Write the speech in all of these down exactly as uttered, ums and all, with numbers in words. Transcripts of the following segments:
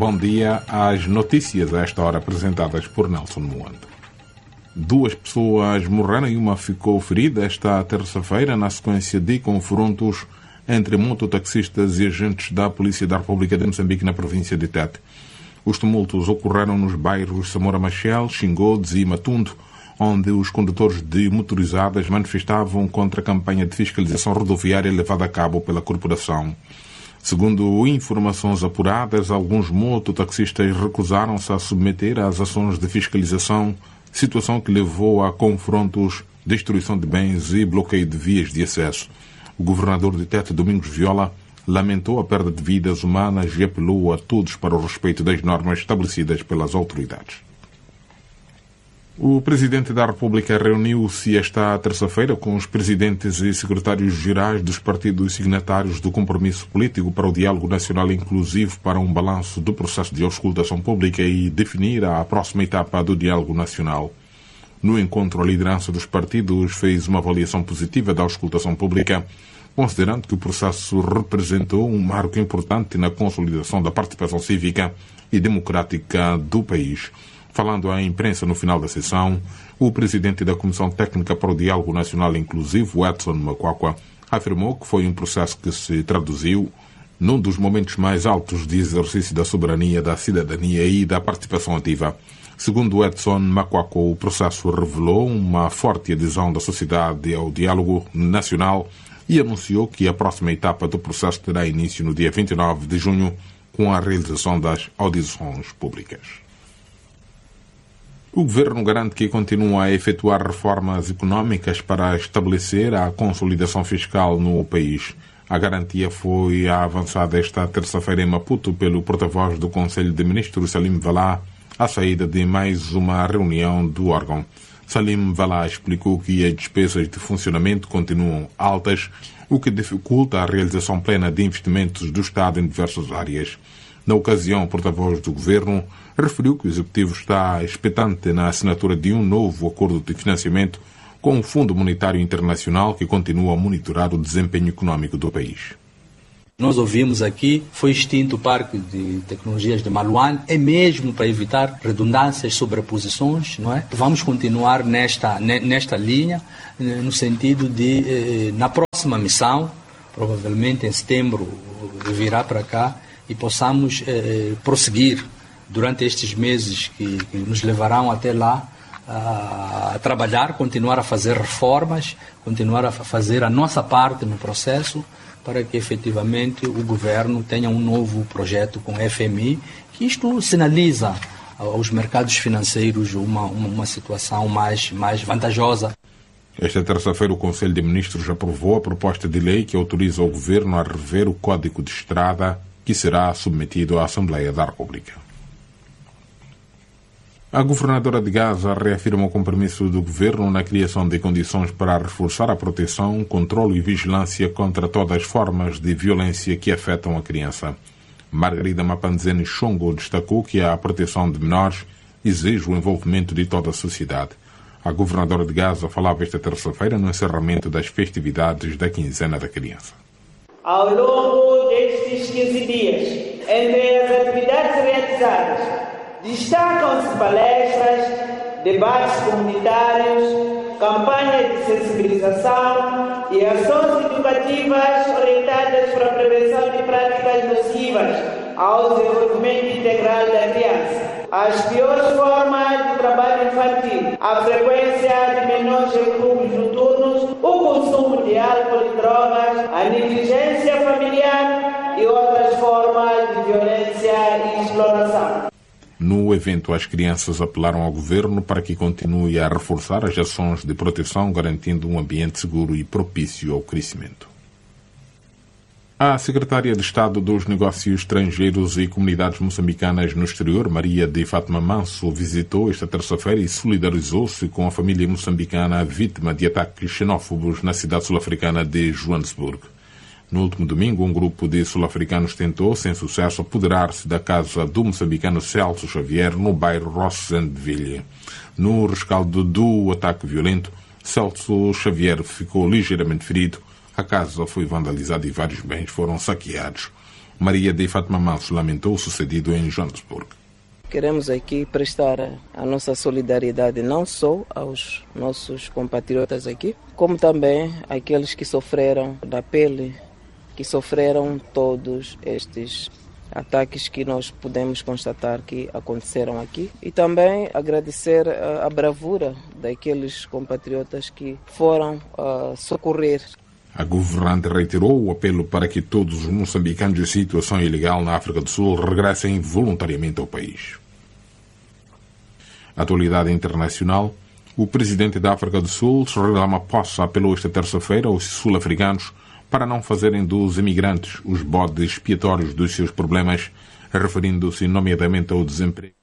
Bom dia. As notícias a esta hora apresentadas por Nelson Moando. Duas pessoas morreram e uma ficou ferida esta terça-feira na sequência de confrontos entre mototaxistas e agentes da Polícia da República de Moçambique na província de Tete. Os tumultos ocorreram nos bairros Samora Machel, Xingodes e Matundo, onde os condutores de motorizadas manifestavam contra a campanha de fiscalização rodoviária levada a cabo pela corporação. Segundo informações apuradas, alguns mototaxistas recusaram-se a submeter às ações de fiscalização, situação que levou a confrontos, destruição de bens e bloqueio de vias de acesso. O governador de Tete, Domingos Viola, lamentou a perda de vidas humanas e apelou a todos para o respeito das normas estabelecidas pelas autoridades. O Presidente da República reuniu-se esta terça-feira com os presidentes e secretários-gerais dos partidos signatários do Compromisso Político para o Diálogo Nacional Inclusivo para um balanço do processo de auscultação pública e definir a próxima etapa do Diálogo Nacional. No encontro, a liderança dos partidos fez uma avaliação positiva da auscultação pública, considerando que o processo representou um marco importante na consolidação da participação cívica e democrática do país. Falando à imprensa no final da sessão, o presidente da Comissão Técnica para o Diálogo Nacional Inclusivo, Edson Makwakwa, afirmou que foi um processo que se traduziu num dos momentos mais altos de exercício da soberania, da cidadania e da participação ativa. Segundo Edson Makwakwa, o processo revelou uma forte adesão da sociedade ao diálogo nacional e anunciou que a próxima etapa do processo terá início no dia vinte e nove de junho, com a realização das audições públicas. O Governo garante que continua a efetuar reformas económicas para estabelecer a consolidação fiscal no país. A garantia foi avançada esta terça-feira em Maputo pelo porta-voz do Conselho de Ministros, Salim Valá, à saída de mais uma reunião do órgão. Salim Valá explicou que as despesas de funcionamento continuam altas, o que dificulta a realização plena de investimentos do Estado em diversas áreas. Na ocasião, o porta-voz do Governo referiu que o Executivo está expectante na assinatura de um novo acordo de financiamento com o Fundo Monetário Internacional, que continua a monitorar o desempenho econômico do país. Nós ouvimos aqui, foi extinto o Parque de Tecnologias de Maluane, é mesmo para evitar redundâncias, sobreposições, não é? Vamos continuar nesta, nesta linha, no sentido de, na próxima missão, provavelmente em setembro, virá para cá, e possamos eh, prosseguir durante estes meses que, que nos levarão até lá a, a trabalhar, continuar a fazer reformas, continuar a fazer a nossa parte no processo para que efetivamente o Governo tenha um novo projeto com o F M I, que isto sinaliza aos mercados financeiros uma, uma, uma situação mais, mais vantajosa. Esta terça-feira o Conselho de Ministros aprovou a proposta de lei que autoriza o Governo a rever o Código de Estrada, que será submetido à Assembleia da República. A governadora de Gaza reafirma o compromisso do governo na criação de condições para reforçar a proteção, controle e vigilância contra todas as formas de violência que afetam a criança. Margarida Mapanzeni Chongo destacou que a proteção de menores exige o envolvimento de toda a sociedade. A governadora de Gaza falava esta terça-feira no encerramento das festividades da Quinzena da Criança. Ao longo destes quinze dias, entre as atividades realizadas, destacam-se palestras, debates comunitários, campanhas de sensibilização e ações educativas orientadas para a prevenção de práticas nocivas ao desenvolvimento integral da criança. As piores formas de trabalho infantil, a frequência de menores em clubes noturnos, o consumo de álcool e drogas, a negligência familiar e outras formas de violência e exploração. No evento, as crianças apelaram ao governo para que continue a reforçar as ações de proteção, garantindo um ambiente seguro e propício ao crescimento. A secretária de Estado dos Negócios Estrangeiros e Comunidades Moçambicanas no Exterior, Maria de Fátima Manso, visitou esta terça-feira e solidarizou-se com a família moçambicana vítima de ataques xenófobos na cidade sul-africana de Joanesburgo. No último domingo, um grupo de sul-africanos tentou, sem sucesso, apoderar-se da casa do moçambicano Celso Xavier, no bairro Rossendville. No rescaldo do ataque violento, Celso Xavier ficou ligeiramente ferido. A casa foi vandalizada e vários bens foram saqueados. Maria de Fátima Manso lamentou o sucedido em Joanesburgo. Queremos aqui prestar a nossa solidariedade não só aos nossos compatriotas aqui, como também àqueles que sofreram da pele, que sofreram todos estes ataques que nós podemos constatar que aconteceram aqui. E também agradecer a, a bravura daqueles compatriotas que foram uh, socorrer. A governante reiterou o apelo para que todos os moçambicanos em situação ilegal na África do Sul regressem voluntariamente ao país. Atualidade internacional. O presidente da África do Sul, Cyril Ramaphosa, apelou esta terça-feira aos sul-africanos para não fazerem dos imigrantes os bodes expiatórios dos seus problemas, referindo-se nomeadamente ao desemprego.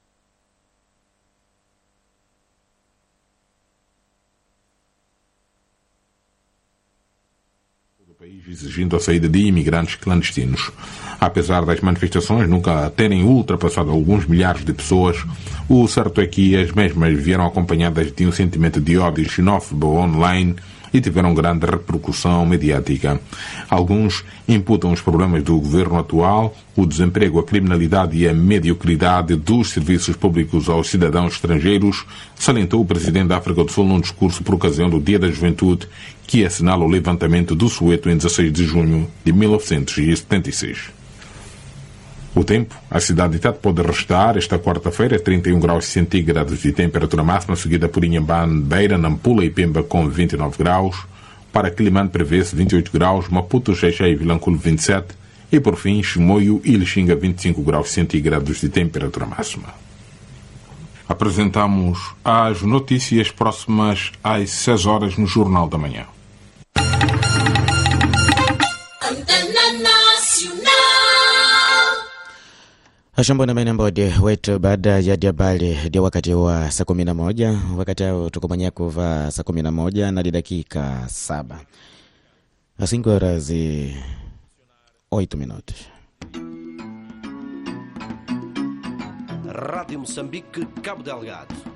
Do país, exigindo a saída de imigrantes clandestinos. Apesar das manifestações nunca terem ultrapassado alguns milhares de pessoas, o certo é que as mesmas vieram acompanhadas de um sentimento de ódio xenófobo online e tiveram grande repercussão mediática. Alguns imputam os problemas do governo atual, o desemprego, a criminalidade e a mediocridade dos serviços públicos aos cidadãos estrangeiros, salientou o presidente da África do Sul num discurso por ocasião do Dia da Juventude, que assinala o levantamento do Soweto em dezasseis de junho de mil novecentos e setenta e seis. O tempo, a cidade de Tete pode restar esta quarta-feira trinta e um graus centígrados de temperatura máxima, seguida por Inhambane, Beira, Nampula e Pemba com vinte e nove graus. Para Quilimane prevê-se vinte e oito graus, Maputo, Xexé e Vilanculo vinte e sete e por fim Chimoio e Lixinga vinte e cinco graus centígrados de temperatura máxima. Apresentamos as notícias próximas às seis horas no Jornal da Manhã. Ashambona mainambode wetu baada ya diabali dia wakati wa saa kumi na moja wakati hao tukumanya kuva saa kumi na moja na dakika saba cinco horas e oito minutos. Rádio Moçambique, Cabo Delgado.